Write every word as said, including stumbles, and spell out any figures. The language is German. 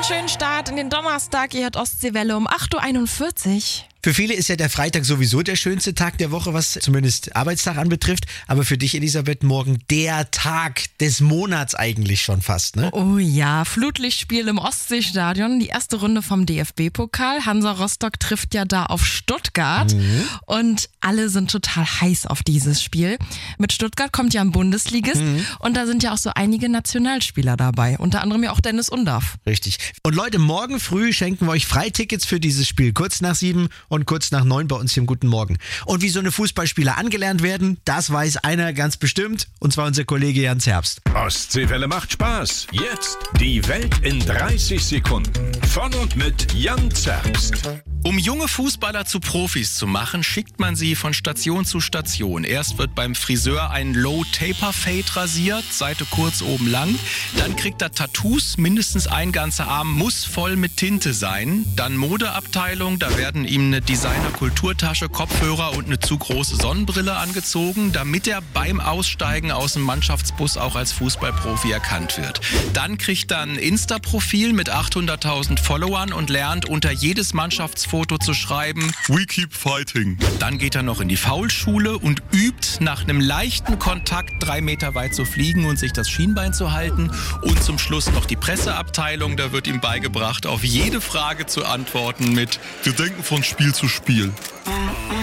einen schönen Start in den Donnerstag. Ihr hört Ostseewelle um acht Uhr einundvierzig. Für viele ist ja der Freitag sowieso der schönste Tag der Woche, was zumindest Arbeitstag anbetrifft. Aber für dich, Elisabeth, morgen der Tag des Monats eigentlich schon fast, ne? Oh ja, Flutlichtspiel im Ostseestadion. Die erste Runde vom D F B-Pokal. Hansa Rostock trifft ja da auf Stuttgart. Mhm. Und alle sind total heiß auf dieses Spiel. Mit Stuttgart kommt ja ein Bundesligist. Mhm. Und da sind ja auch so einige Nationalspieler dabei. Unter anderem ja auch Dennis Undaff. Richtig. Und Leute, morgen früh schenken wir euch Freitickets für dieses Spiel. Kurz nach sieben und kurz nach neun bei uns hier im Guten Morgen. Und wie so eine Fußballspieler angelernt werden, das weiß einer ganz bestimmt. Und zwar unser Kollege Jans Herbst. Ostseewelle macht Spaß. Jetzt die Welt in dreißig Sekunden. Von und mit Jans Herbst. Um junge Fußballer zu Profis zu machen, schickt man sie von Station zu Station. Erst wird beim Friseur ein Low-Taper-Fade rasiert, Seite kurz, oben lang. Dann kriegt er Tattoos, mindestens ein ganzer Arm muss voll mit Tinte sein. Dann Modeabteilung, da werden ihm eine Designer-Kulturtasche, Kopfhörer und eine zu große Sonnenbrille angezogen, damit er beim Aussteigen aus dem Mannschaftsbus auch als Fußballprofi erkannt wird. Dann kriegt er ein Insta-Profil mit achthunderttausend Followern und lernt unter jedes Mannschaftsfoto zu schreiben, "We keep fighting". Dann geht er noch in die Faulschule und übt, nach einem leichten Kontakt drei Meter weit zu fliegen und sich das Schienbein zu halten. Und zum Schluss noch die Presseabteilung, da wird ihm beigebracht, auf jede Frage zu antworten mit "Wir denken von Spiel zu Spiel".